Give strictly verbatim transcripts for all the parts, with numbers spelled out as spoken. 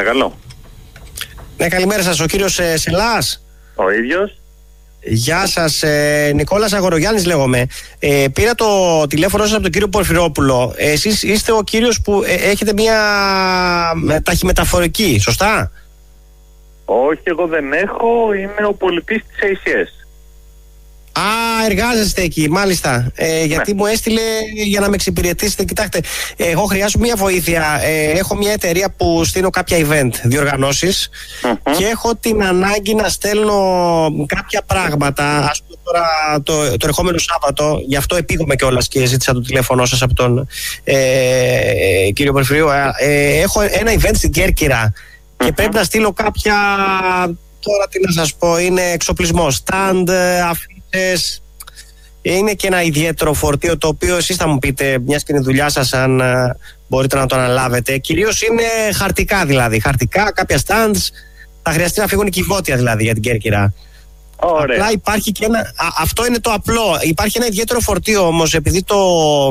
Παρακαλώ. Ναι, καλημέρα σας, ο κύριος ε, Σελάς. Ο ίδιος. Γεια σας, ε, Νικόλας Αγορογιάννης λέγομαι. Ε, πήρα το τηλέφωνο σας από τον κύριο Πορφυρόπουλο. Ε, εσείς είστε ο κύριος που ε, έχετε μια ταχυμεταφορική, σωστά? Όχι, εγώ δεν έχω, είμαι ο πολιτής της έι σι ες. Α, εργάζεστε εκεί, μάλιστα. Ε, γιατί ναι. μου έστειλε για να με εξυπηρετήσετε. Κοιτάξτε, εγώ χρειάζομαι μια βοήθεια. Ε, έχω μια εταιρεία που στείνω κάποια event, διοργανώσεις, uh-huh. και έχω την ανάγκη να στέλνω κάποια πράγματα. Ας πούμε τώρα το, το ερχόμενο Σάββατο, γι' αυτό επίγομαι κιόλας και ζήτησα το τηλέφωνο σας από τον ε, κύριο Πορφυρίου. Ε, έχω ένα event στην Κέρκυρα uh-huh. και πρέπει να στείλω κάποια. Τώρα τι να σας πω, είναι εξοπλισμό, stand, αφήσεις. Είναι και ένα ιδιαίτερο φορτίο το οποίο εσείς θα μου πείτε, μιας και είναι η δουλειά σας, αν uh, μπορείτε να το αναλάβετε. Κυρίως είναι χαρτικά δηλαδή, χαρτικά, κάποια stands. Θα χρειαστεί να φύγουν κυβότια δηλαδή για την Κέρκυρα. Ωραία. Απλά υπάρχει και ένα, α, αυτό είναι το απλό. Υπάρχει ένα ιδιαίτερο φορτίο όμως, επειδή το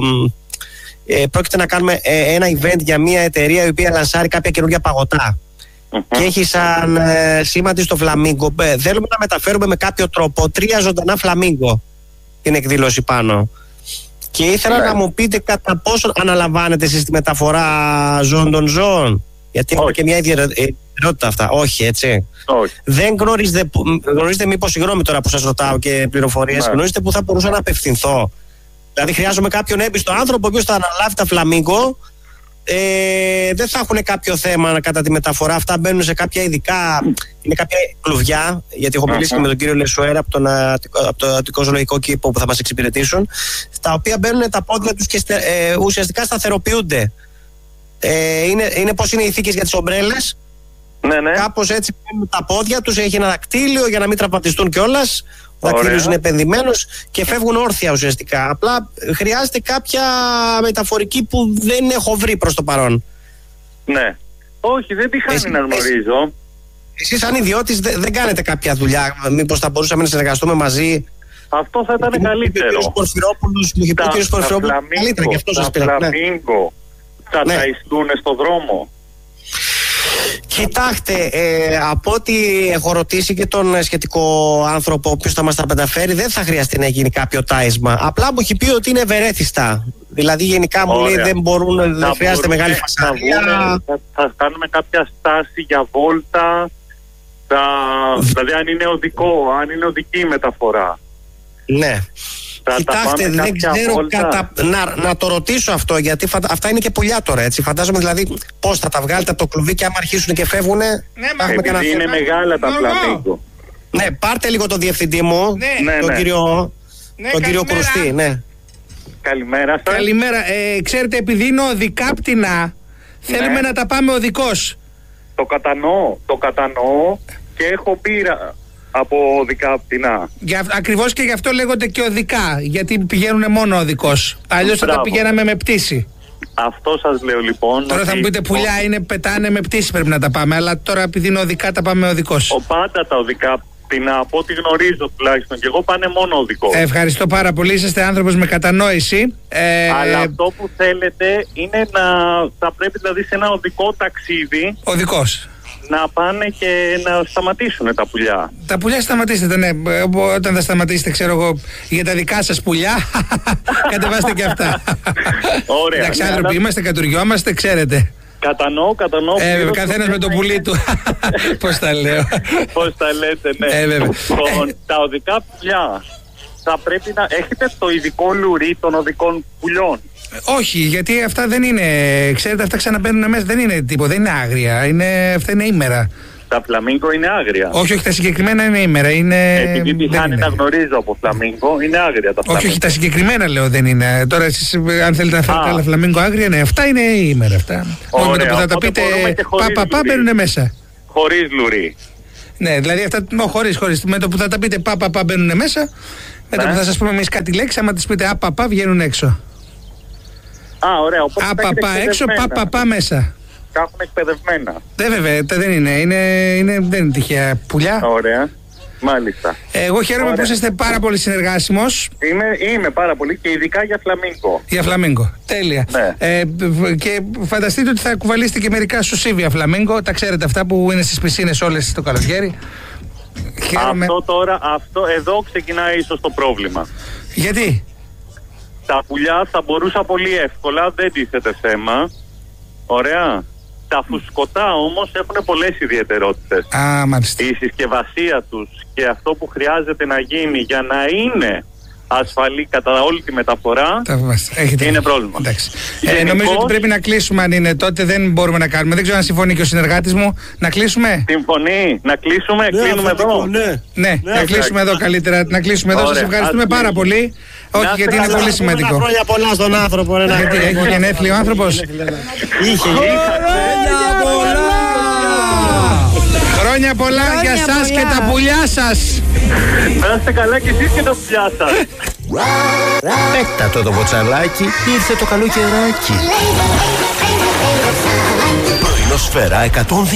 ε, πρόκειται να κάνουμε ε, ένα event για μια εταιρεία η οποία λανσάρει κάποια καινούργια παγωτά. Uh-huh. Και έχει σαν ε, σήμα της το φλαμίγκο. Ε, θέλουμε να μεταφέρουμε με κάποιο τρόπο τρία ζωντανά φλαμίγκο την εκδήλωση πάνω. Και ήθελα yeah. να μου πείτε κατά πόσο αναλαμβάνετε εσείς τη μεταφορά ζώων των ζώων. Γιατί έχω και μια ιδιαιτερότητα αυτά. Όχι, έτσι. Όχι. Δεν γνωρίζετε, γνωρίζετε μήπως, συγγνώμη τώρα που σας ρωτάω και πληροφορίες, yeah. γνωρίζετε που θα μπορούσα να απευθυνθώ? Δηλαδή χρειάζομαι κάποιον έμπιστο άνθρωπο ο οποίος θα αναλάβει τα φλαμίγκο. Ε, δεν θα έχουν κάποιο θέμα κατά τη μεταφορά. Αυτά μπαίνουν σε κάποια ειδικά. Είναι κάποια κλουβιά. Γιατί έχω μιλήσει uh-huh. και με τον κύριο Λεσουέρα από, τον, από το Αττικό Ζωολογικό Κήπο που θα μας εξυπηρετήσουν. Στα οποία μπαίνουν τα πόδια τους και ε, ουσιαστικά σταθεροποιούνται. Ε, είναι, είναι πώς είναι οι θήκες για τις ομπρέλες. Ναι, ναι. Κάπως έτσι μπαίνουν τα πόδια τους. Έχει ένα δακτύλιο για να μην τραυματιστούν κιόλας. Ο δακτύλιος είναι επενδυμένος και φεύγουν όρθια ουσιαστικά. Απλά χρειάζεται κάποια μεταφορική που δεν έχω βρει προς το παρόν. Ναι. Όχι, δεν τη χάνει Εσύ, να γνωρίζω. Εσείς σαν ιδιώτης δεν, δεν κάνετε κάποια δουλειά? Μήπως θα μπορούσαμε να συνεργαστούμε μαζί? Αυτό θα ήταν καλύτερο. Ο κύριος Πορφυρόπουλος, μου είχε πει ο κύριος Πορφυρόπουλος καλύτερα, γι' αυτό σας πήρα. Τα φλαμίγκο θα ναι. ταϊστούν στο δρόμο. Κοιτάξτε, ε, από ό,τι έχω ρωτήσει και τον σχετικό άνθρωπο ο οποίος θα μας τα μεταφέρει, δεν θα χρειαστεί να γίνει κάποιο τάισμα. Απλά μου έχει πει ότι είναι ευερέθιστα. Δηλαδή γενικά μου λέει δεν μπορούν, θα δεν χρειάζεται μπορούμε, μεγάλη φασαρία. Θα, θα, θα κάνουμε κάποια στάση για βόλτα, θα, δηλαδή αν είναι οδικό, αν είναι οδική μεταφορά. Ναι. Θα Κοιτάξτε, δεν ξέρω κατα... να, να το ρωτήσω αυτό, γιατί φαντα... αυτά είναι και πουλιά τώρα, έτσι. Φαντάζομαι δηλαδή πώς θα τα βγάλετε από το κλουβί και άμα αρχίσουν και φεύγουνε. Ναι, μα επειδή κανένα... είναι μεγάλα τα φλαμίγκο. Ναι, πάρτε λίγο τον διευθυντή μου, ναι, τον ναι. κύριο, ναι, τον κύριο Κρουστή, ναι. Καλημέρα σας. Καλημέρα. Ε, ξέρετε, επειδή είναι οδικά πτηνά, ναι. θέλουμε να τα πάμε οδικός. Το κατανοώ, το κατανοώ και έχω πείρα από οδικά πτηνά. Για, ακριβώς και γι' αυτό λέγονται και οδικά, γιατί πηγαίνουν μόνο οδικός. Αλλιώς θα τα πηγαίναμε με πτήση. Αυτό σας λέω λοιπόν. Τώρα θα μου πείτε πουλιά είναι, πετάνε με πτήση, πρέπει να τα πάμε. Αλλά τώρα επειδή είναι οδικά τα πάμε οδικός. Ο πάντα τα οδικά πτηνά, από ό,τι γνωρίζω τουλάχιστον και εγώ, πάνε μόνο οδικό. Ευχαριστώ πάρα πολύ, είσαστε άνθρωπος με κατανόηση. Ε, Αλλά αυτό που θέλετε είναι να θα πρέπει δηλαδή σε ένα οδικό ταξίδι. Οδικός. Να πάνε και να σταματήσουν τα πουλιά. Τα πουλιά σταματήστε, ναι. Όταν θα σταματήσετε, ξέρω εγώ, για τα δικά σας πουλιά, κατεβάστε και αυτά. Ωραία. Εντάξει, ναι, άνθρωποι αλλά... είμαστε, κατουργιόμαστε, ξέρετε. Κατανοώ, κατανοώ. Ε, καθένας με το πουλί του. Πώς τα λέω. Πώς τα λέτε, ναι. Ε, βέβαια. Λοιπόν, τα οδικά πουλιά θα πρέπει να έχετε το ειδικό λουρί των οδικών πουλιών. Όχι, γιατί αυτά δεν είναι. Ξέρετε, αυτά ξαναμπαίνουν μέσα. Δεν είναι τίποτα, δεν είναι άγρια. Είναι, αυτά είναι ήμερα. Τα φλαμίγκο είναι άγρια. Όχι, όχι, τα συγκεκριμένα είναι ήμερα. Είναι... Επειδή τη χάνει να γνωρίζω από φλαμίγκο, είναι άγρια τα φλαμίγκο. Όχι, όχι, τα συγκεκριμένα λέω δεν είναι. Τώρα, εσείς, αν θέλετε να φέρετε άλλα φλαμίγκο άγρια, ναι, αυτά είναι ήμερα. Αυτά. Ωραία, με το που θα τα πείτε, παπαπά μπαίνουν μέσα. Χωρίς λουρί. Ναι, δηλαδή αυτά. Χωρίς, χωρίς. Με το που θα τα πείτε παπαπά μπαίνουν μέσα. Με το που θα σας πούμε εμείς κάτι λέξη, άμα τις πείτε απαπά βγαίνουν έξω. Α, ωραία. Οπότε απαπά έξω, παπαπά μέσα. Τα έχουν εκπαιδευμένα. Δεν βέβαια, δεν είναι. είναι, είναι δεν είναι τυχαία πουλιά. Ωραία. Μάλιστα. Εγώ χαίρομαι Ωραία. που είστε πάρα πολύ συνεργάσιμος. Είμαι, είμαι πάρα πολύ και ειδικά για φλαμίνγκο. Για φλαμίνγκο. Τέλεια. Ναι. Ε, και φανταστείτε ότι θα κουβαλήσετε και μερικά σουσίβια φλαμίνγκο. Τα ξέρετε αυτά που είναι στις πισίνες όλες το καλοκαίρι. Χαίρομαι. Αυτό τώρα, αυτό εδώ ξεκινάει ίσως το πρόβλημα. Γιατί? Τα πουλιά θα μπορούσα πολύ εύκολα, δεν τίθεται θέμα. Ωραία. Τα φουσκωτά όμως έχουν πολλές ιδιαιτερότητες. Α, μάλιστα. Η συσκευασία τους και αυτό που χρειάζεται να γίνει για να είναι ασφαλή κατά όλη τη μεταφορά Έχετε... είναι πρόβλημα. Ε, Γενικώς, νομίζω ότι πρέπει να κλείσουμε αν είναι τότε, δεν μπορούμε να κάνουμε. Δεν ξέρω αν συμφωνεί και ο συνεργάτης μου. Να κλείσουμε. Συμφωνεί. Να κλείσουμε, Ναι, κλείνουμε εδώ. Ναι. Ναι, Ναι, να κλείσουμε εδώ καλύτερα. Να κλείσουμε εδώ. Ωραία, Σας ευχαριστούμε ας πάρα κλείσουμε. πολύ. Όχι, Να γιατί είστε είναι καλά. πολύ σημαντικό. Χρόνια πολλά στον άνθρωπο. Ρε, να- Γιατί έχει γενέθλια ο άνθρωπος. Είχε. Χρόνια πολλά! Χρόνια πολλά για σας και τα πουλιά σας. Να είστε καλά και εσείς και τα πουλιά σας. Πέτατο το μποτσαλάκι, ήρθε το καλό καιράκι. Πρωινό Σφαίρα εκατόν